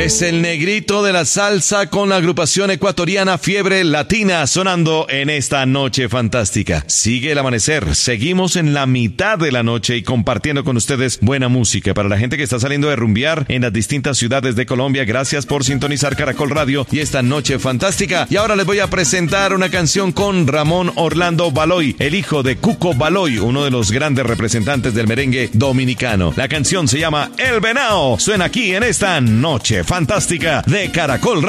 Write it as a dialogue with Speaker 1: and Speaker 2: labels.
Speaker 1: Es el negrito de la salsa con la agrupación ecuatoriana Fiebre Latina sonando en esta noche fantástica. Sigue el amanecer, seguimos en la mitad de la noche y compartiendo con ustedes buena música. Para la gente que está saliendo de rumbear en las distintas ciudades de Colombia, gracias por sintonizar Caracol Radio y esta noche fantástica. Y ahora les voy a presentar una canción con Ramón Orlando Baloy, el hijo de Cuco Baloy, uno de los grandes representantes del merengue dominicano. La canción se llama El Venao, suena aquí en esta noche fantástica de Caracol Radio.